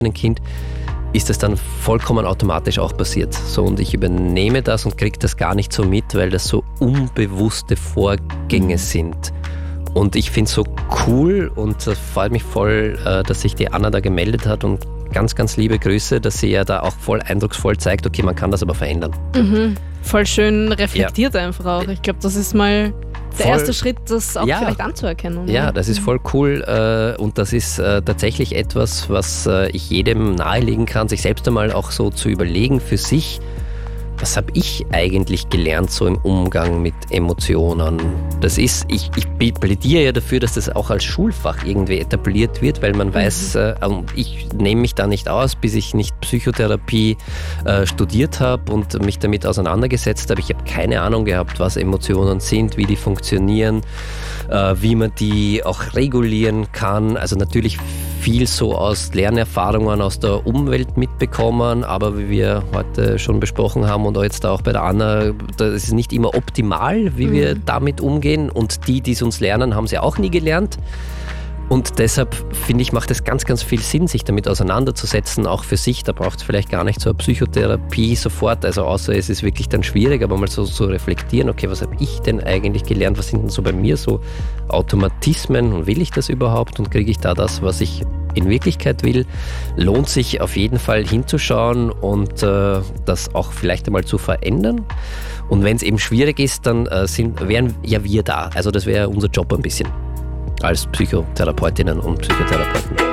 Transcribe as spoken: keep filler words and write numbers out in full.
Kind, ist das dann vollkommen automatisch auch passiert. So, und ich übernehme das und kriege das gar nicht so mit, weil das so unbewusste Vorgänge sind. Und ich finde es so cool und das freut mich voll, dass sich die Anna da gemeldet hat und ganz, ganz liebe Grüße, dass sie ja da auch voll eindrucksvoll zeigt, okay, man kann das aber verändern. Mhm. Voll schön reflektiert ja. einfach auch. Ich glaube, das ist mal der voll, erste Schritt, das auch ja, vielleicht anzuerkennen. Ja, oder? das ist voll cool äh, und das ist äh, tatsächlich etwas, was äh, ich jedem nahelegen kann, sich selbst einmal auch so zu überlegen für sich, was habe ich eigentlich gelernt so im Umgang mit Emotionen? Das ist, ich, ich plädiere ja dafür, dass das auch als Schulfach irgendwie etabliert wird, weil man mhm. weiß, äh, ich nehme mich da nicht aus, bis ich nicht Psychotherapie äh, studiert habe und mich damit auseinandergesetzt habe. Ich habe keine Ahnung gehabt, was Emotionen sind, wie die funktionieren, äh, wie man die auch regulieren kann. Also natürlich viel so aus Lernerfahrungen aus der Umwelt mitbekommen, aber wie wir heute schon besprochen haben und jetzt auch bei der Anna, das ist nicht immer optimal, wie mhm. wir damit umgehen und die, die es uns lernen, haben sie auch nie gelernt. Und deshalb finde ich, macht es ganz, ganz viel Sinn, sich damit auseinanderzusetzen, auch für sich. Da braucht es vielleicht gar nicht so eine Psychotherapie sofort, also außer es ist wirklich dann schwierig, aber mal so zu so reflektieren, okay, was habe ich denn eigentlich gelernt, was sind denn so bei mir so Automatismen und will ich das überhaupt und kriege ich da das, was ich in Wirklichkeit will? Lohnt sich auf jeden Fall hinzuschauen und äh, das auch vielleicht einmal zu verändern. Und wenn es eben schwierig ist, dann äh, sind, wären ja wir da. Also das wäre unser Job ein bisschen als Psychotherapeutinnen und Psychotherapeuten.